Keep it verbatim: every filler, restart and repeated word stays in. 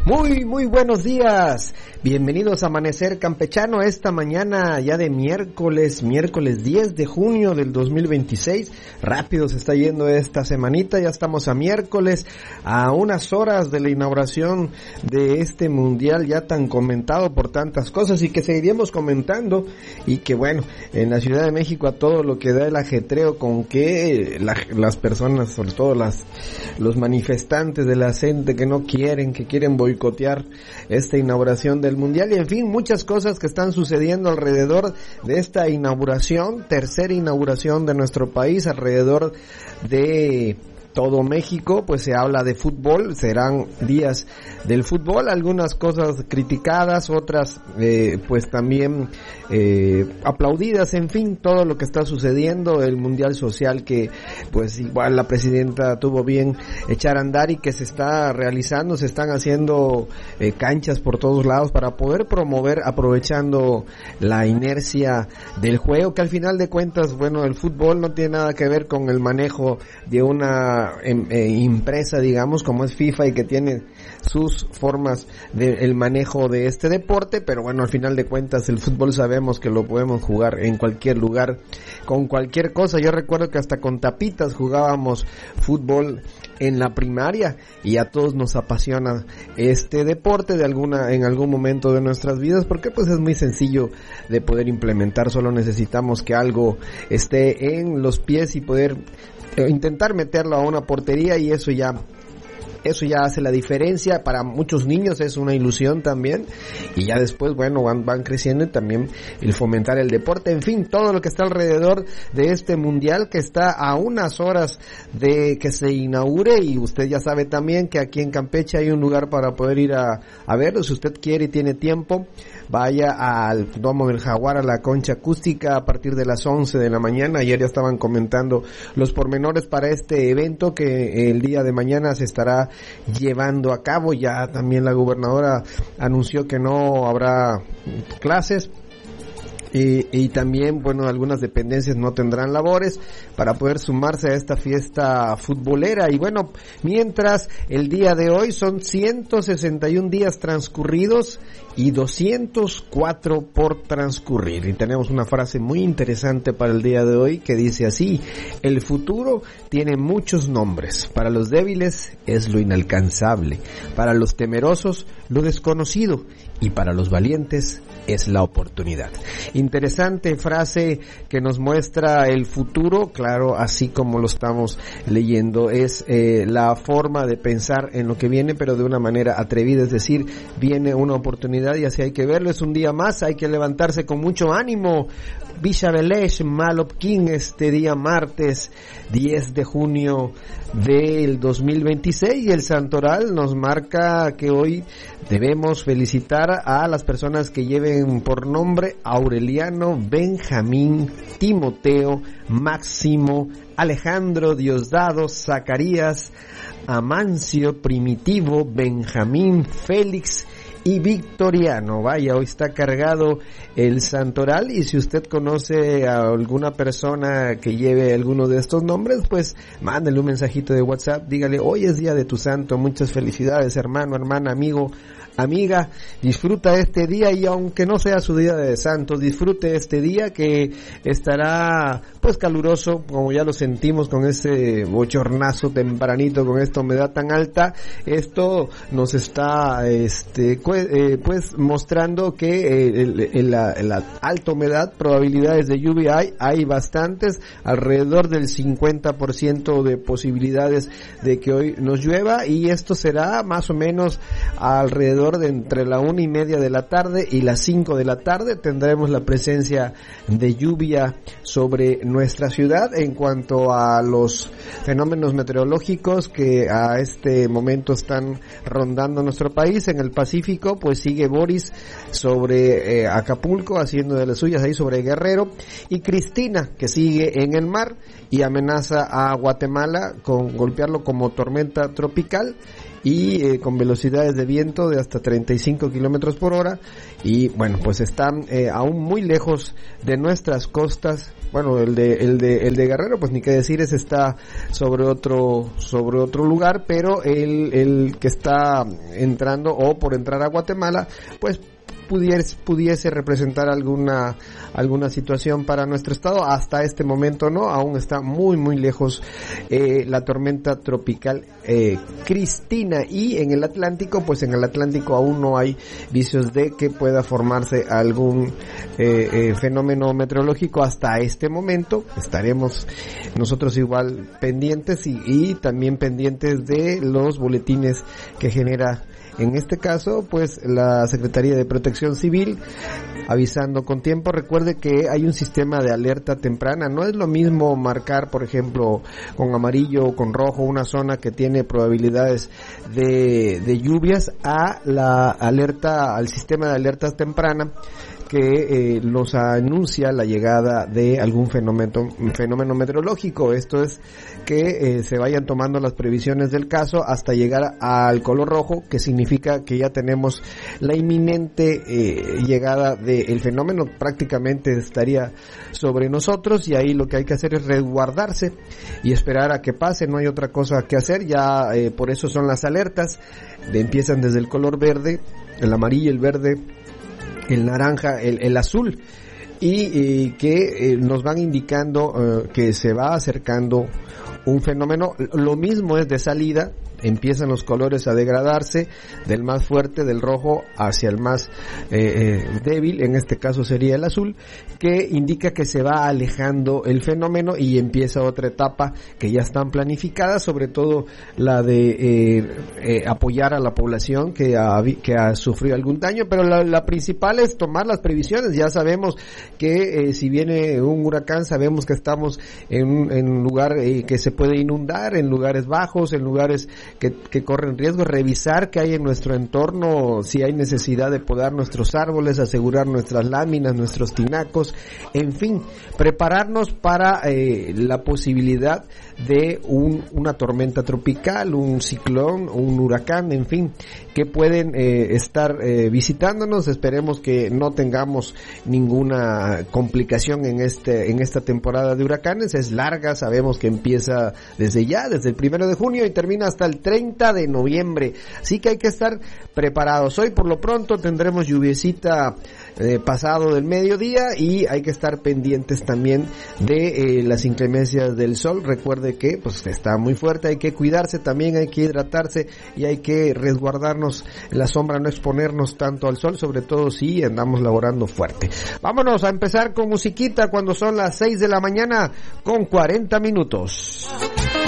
Muy, muy buenos días. Bienvenidos a Amanecer Campechano esta mañana ya de miércoles, miércoles diez de junio del dos mil veintiséis. Rápido se está yendo esta semanita, ya estamos a miércoles, a unas horas de la inauguración de este mundial ya tan comentado por tantas cosas y que seguiremos comentando, y que bueno, en la Ciudad de México a todo lo que da el ajetreo con que la, las personas, sobre todo las los manifestantes de la gente que no quieren, que quieren boicotear esta inauguración del mundial, y en fin, muchas cosas que están sucediendo alrededor de esta inauguración, tercera inauguración de nuestro país, alrededor de todo México. Pues se habla de fútbol, serán días del fútbol, algunas cosas criticadas, otras eh, pues también eh, aplaudidas, en fin, todo lo que está sucediendo, el mundial social que pues igual la presidenta tuvo bien echar a andar y que se está realizando, se están haciendo eh, canchas por todos lados para poder promover, aprovechando la inercia del juego, que al final de cuentas, bueno, el fútbol no tiene nada que ver con el manejo de una empresa, digamos, como es FIFA, y que tiene sus formas del manejo de este deporte, pero bueno, al final de cuentas el fútbol sabemos que lo podemos jugar en cualquier lugar, con cualquier cosa. Yo recuerdo que hasta con tapitas jugábamos fútbol en la primaria, y a todos nos apasiona este deporte de alguna en algún momento de nuestras vidas, porque pues es muy sencillo de poder implementar, solo necesitamos que algo esté en los pies y poder intentar meterlo a una portería, y eso ya eso ya hace la diferencia. Para muchos niños es una ilusión también, y ya después, bueno, van, van creciendo, y también el fomentar el deporte, en fin, todo lo que está alrededor de este mundial que está a unas horas de que se inaugure. Y usted ya sabe también que aquí en Campeche hay un lugar para poder ir a, a verlo, si usted quiere y tiene tiempo. Vaya al Domo del Jaguar, a la concha acústica, a partir de las once de la mañana. Ayer ya estaban comentando los pormenores para este evento que el día de mañana se estará llevando a cabo. Ya también la gobernadora anunció que no habrá clases. Y, y también, bueno, algunas dependencias no tendrán labores para poder sumarse a esta fiesta futbolera. Y bueno, mientras el día de hoy son ciento sesenta y un días transcurridos y doscientos cuatro por transcurrir. Y tenemos una frase muy interesante para el día de hoy que dice así: el futuro tiene muchos nombres. Para los débiles es lo inalcanzable, para los temerosos lo desconocido, y para los valientes es la oportunidad. Interesante frase que nos muestra el futuro, claro, así como lo estamos leyendo, es eh, la forma de pensar en lo que viene, pero de una manera atrevida, es decir, viene una oportunidad y así hay que verlo. Es un día más, hay que levantarse con mucho ánimo. Vishabelesh Malopkin, este día martes diez de junio del dos mil veintiséis, y el santoral nos marca que hoy debemos felicitar a las personas que lleven por nombre Aureliano, Benjamín, Timoteo, Máximo, Alejandro, Diosdado, Zacarías, Amancio, Primitivo, Benjamín, Félix y Victoriano. Vaya, hoy está cargado el santoral, y si usted conoce a alguna persona que lleve alguno de estos nombres, pues mándele un mensajito de WhatsApp, dígale: hoy es día de tu santo, muchas felicidades, hermano, hermana, amigo, amiga, disfruta este día, y aunque no sea su día de santos, disfrute este día que estará pues caluroso, como ya lo sentimos con ese bochornazo tempranito, con esta humedad tan alta. Esto nos está este pues mostrando que el, el, la, la alta humedad, probabilidades de lluvia hay, hay bastantes, alrededor del cincuenta por ciento de posibilidades de que hoy nos llueva, y esto será más o menos alrededor de entre la una y media de la tarde y las cinco de la tarde. Tendremos la presencia de lluvia sobre nuestra ciudad. En cuanto a los fenómenos meteorológicos que a este momento están rondando nuestro país, en el Pacífico pues sigue Boris sobre eh, Acapulco, haciendo de las suyas ahí sobre Guerrero, y Cristina, que sigue en el mar y amenaza a Guatemala con golpearlo como tormenta tropical. y eh, con velocidades de viento de hasta treinta y cinco kilómetros por hora, y bueno, pues están eh, aún muy lejos de nuestras costas. Bueno, el de el de el de Guerrero, pues ni qué decir, ese está sobre otro sobre otro lugar, pero el el que está entrando o por entrar a Guatemala, pues pudiese, pudiese representar alguna alguna situación para nuestro estado. Hasta este momento no, aún está muy muy lejos eh, la tormenta tropical eh, Cristina. Y en el Atlántico, pues en el Atlántico aún no hay vicios de que pueda formarse algún eh, eh, fenómeno meteorológico hasta este momento. Estaremos nosotros igual pendientes y, y también pendientes de los boletines que genera, en este caso, pues la Secretaría de Protección Civil, avisando con tiempo. Recuerde que hay un sistema de alerta temprana. No es lo mismo marcar, por ejemplo, con amarillo o con rojo una zona que tiene probabilidades de, de lluvias, a la alerta, al sistema de alertas temprana que eh, nos anuncia la llegada de algún fenómeno, fenómeno meteorológico. Esto es que eh, se vayan tomando las previsiones del caso hasta llegar al color rojo, que significa que ya tenemos la inminente eh, llegada del fenómeno. Prácticamente estaría sobre nosotros, y ahí lo que hay que hacer es resguardarse y esperar a que pase. No hay otra cosa que hacer. Ya eh, por eso son las alertas, de, empiezan desde el color verde, el amarillo, el verde, el naranja, el, el azul, y eh, que eh, nos van indicando eh, que se va acercando un fenómeno. Lo mismo es de salida. Empiezan los colores a degradarse, del más fuerte, del rojo, hacia el más eh, eh, débil, en este caso sería el azul, que indica que se va alejando el fenómeno y empieza otra etapa que ya están planificadas, sobre todo la de eh, eh, apoyar a la población que ha, que ha sufrido algún daño, pero la, la principal es tomar las previsiones. Ya sabemos que eh, si viene un huracán, sabemos que estamos en, en un lugar eh, que se puede inundar, en lugares bajos, en lugares Que, que corren riesgo. Revisar qué hay en nuestro entorno, si hay necesidad de podar nuestros árboles, asegurar nuestras láminas, nuestros tinacos, en fin, prepararnos para eh, la posibilidad de un, una tormenta tropical, un ciclón, un huracán, en fin, que pueden eh, estar eh, visitándonos. Esperemos que no tengamos ninguna complicación en este en esta temporada de huracanes. Es larga, sabemos que empieza desde ya, desde el primero de junio y termina hasta el treinta de noviembre, así que hay que estar preparados. Hoy por lo pronto tendremos lluviecita eh, pasado del mediodía, y hay que estar pendientes también de eh, las inclemencias del sol. Recuerde que pues está muy fuerte, hay que cuidarse también, hay que hidratarse y hay que resguardarnos en la sombra, no exponernos tanto al sol, sobre todo si andamos laborando fuerte. Vámonos a empezar con musiquita cuando son las seis de la mañana con cuarenta minutos.